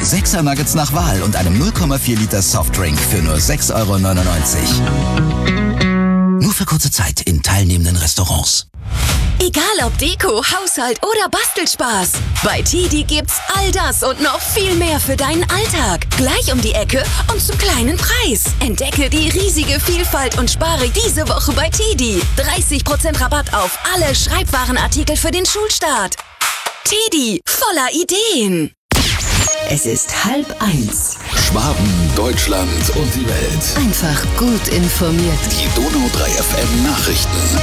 6er Nuggets nach Wahl und einem 0,4 Liter Softdrink für nur 6,99 €. Nur für kurze Zeit in teilnehmenden Restaurants. Egal ob Deko, Haushalt oder Bastelspaß. Bei TEDi gibt's all das und noch viel mehr für deinen Alltag. Gleich um die Ecke und zum kleinen Preis. Entdecke die riesige Vielfalt und spare diese Woche bei TEDi. 30% Rabatt auf alle Schreibwarenartikel für den Schulstart. TEDi, voller Ideen. Es ist 12:30. Schwaben, Deutschland und die Welt. Einfach gut informiert. Die Donau 3 FM Nachrichten.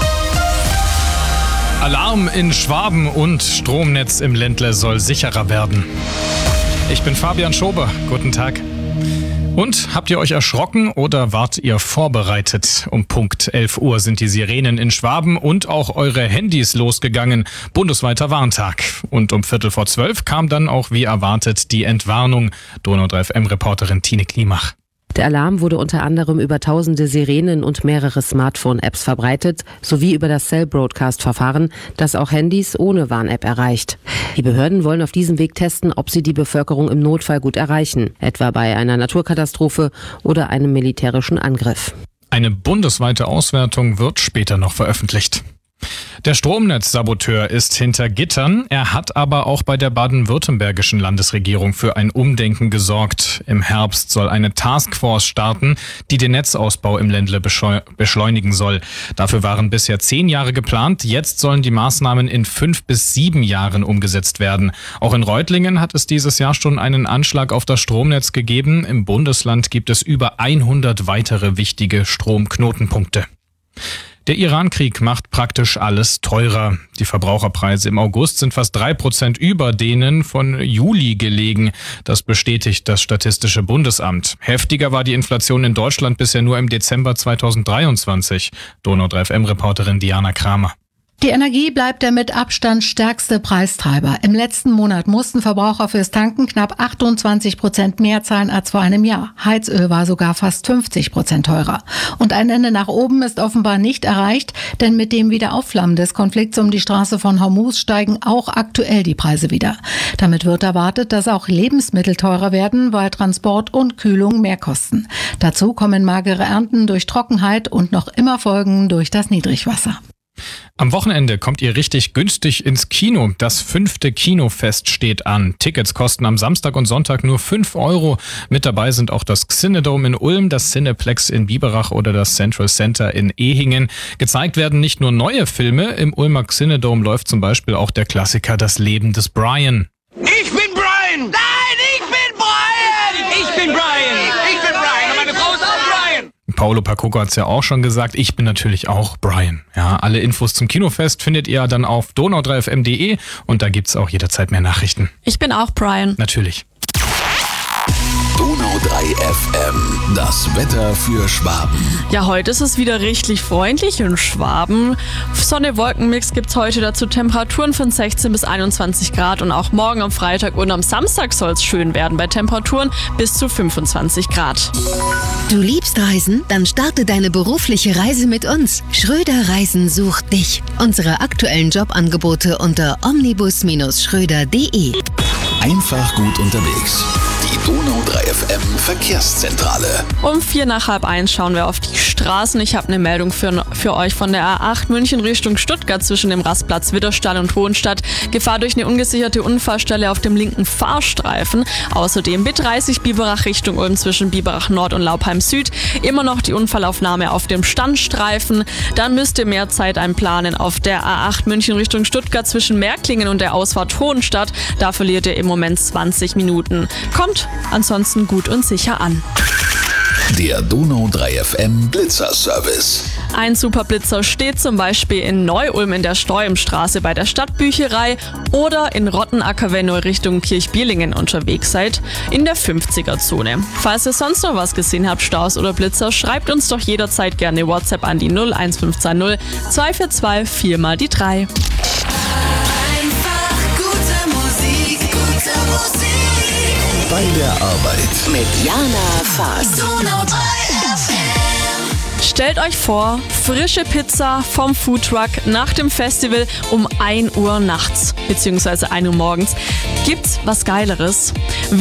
Alarm in Schwaben und Stromnetz im Ländle soll sicherer werden. Ich bin Fabian Schober. Guten Tag. Und habt ihr euch erschrocken oder wart ihr vorbereitet? Um Punkt 11 Uhr sind die Sirenen in Schwaben und auch eure Handys losgegangen. Bundesweiter Warntag. Und um 11:45 kam dann auch wie erwartet die Entwarnung. Donau 3 FM-Reporterin Tine Klimach. Der Alarm wurde unter anderem über tausende Sirenen und mehrere Smartphone-Apps verbreitet, sowie über das Cell-Broadcast-Verfahren, das auch Handys ohne Warn-App erreicht. Die Behörden wollen auf diesem Weg testen, ob sie die Bevölkerung im Notfall gut erreichen, etwa bei einer Naturkatastrophe oder einem militärischen Angriff. Eine bundesweite Auswertung wird später noch veröffentlicht. Der Stromnetzsaboteur ist hinter Gittern. Er hat aber auch bei der baden-württembergischen Landesregierung für ein Umdenken gesorgt. Im Herbst soll eine Taskforce starten, die den Netzausbau im Ländle beschleunigen soll. Dafür waren bisher 10 Jahre geplant. Jetzt sollen die Maßnahmen in 5 bis 7 Jahren umgesetzt werden. Auch in Reutlingen hat es dieses Jahr schon einen Anschlag auf das Stromnetz gegeben. Im Bundesland gibt es über 100 weitere wichtige Stromknotenpunkte. Der Iran-Krieg macht praktisch alles teurer. Die Verbraucherpreise im August sind fast 3% über denen von Juli gelegen. Das bestätigt das Statistische Bundesamt. Heftiger war die Inflation in Deutschland bisher nur im Dezember 2023. Donau 3 FM-Reporterin Diana Kramer. Die Energie bleibt der mit Abstand stärkste Preistreiber. Im letzten Monat mussten Verbraucher fürs Tanken knapp 28% mehr zahlen als vor einem Jahr. Heizöl war sogar fast 50% teurer. Und ein Ende nach oben ist offenbar nicht erreicht, denn mit dem Wiederaufflammen des Konflikts um die Straße von Hormuz steigen auch aktuell die Preise wieder. Damit wird erwartet, dass auch Lebensmittel teurer werden, weil Transport und Kühlung mehr kosten. Dazu kommen magere Ernten durch Trockenheit und noch immer Folgen durch das Niedrigwasser. Am Wochenende kommt ihr richtig günstig ins Kino. Das 5. Kinofest steht an. Tickets kosten am Samstag und Sonntag nur 5 €. Mit dabei sind auch das Cinedome in Ulm, das Cineplex in Biberach oder das Central Center in Ehingen. Gezeigt werden nicht nur neue Filme. Im Ulmer Cinedome läuft zum Beispiel auch der Klassiker Das Leben des Brian. Ich bin Brian! Nein, ich bin Brian! Ich bin Brian! Ich bin Brian! Und meine Frau ist auch Brian! Paolo Pacoco hat es ja auch schon gesagt, ich bin natürlich auch Brian. Ja, alle Infos zum Kinofest findet ihr dann auf donau3fm.de und da gibt's auch jederzeit mehr Nachrichten. Ich bin auch Brian. Natürlich. Donau 3 FM, das Wetter für Schwaben. Ja, heute ist es wieder richtig freundlich in Schwaben. Sonne-Wolken-Mix gibt's heute dazu, Temperaturen von 16 bis 21 Grad und auch morgen am Freitag und am Samstag soll es schön werden bei Temperaturen bis zu 25 Grad. Du liebst Reisen? Dann starte deine berufliche Reise mit uns. Schröder Reisen sucht dich. Unsere aktuellen Jobangebote unter omnibus-schröder.de. Einfach gut unterwegs. Die Donau 3 FM Verkehrszentrale. Um 1:45 schauen wir auf die Straßen. Ich habe eine Meldung für euch von der A8 München Richtung Stuttgart zwischen dem Rastplatz Widderstall und Hohenstadt. Gefahr durch eine ungesicherte Unfallstelle auf dem linken Fahrstreifen. Außerdem B30 Biberach Richtung Ulm zwischen Biberach Nord und Laupheim Süd. Immer noch die Unfallaufnahme auf dem Standstreifen. Dann müsst ihr mehr Zeit einplanen auf der A8 München Richtung Stuttgart zwischen Märklingen und der Ausfahrt Hohenstadt. Da verliert ihr im Moment 20 Minuten. Kommt ansonsten gut und sicher an. Der Donau 3 FM Blitzerservice. Ein Superblitzer steht zum Beispiel in Neu-Ulm in der Steuimstraße bei der Stadtbücherei oder in Rottenacker, wenn ihr Richtung Kirchbierlingen unterwegs seid, in der 50er-Zone. Falls ihr sonst noch was gesehen habt, Staus oder Blitzer, schreibt uns doch jederzeit gerne WhatsApp an die 01520 242 4 mal die 3. Bei der Arbeit. Mit Jana Faas. Stellt euch vor, frische Pizza vom Foodtruck nach dem Festival um 1 Uhr nachts, beziehungsweise 1 Uhr morgens. Gibt's was Geileres?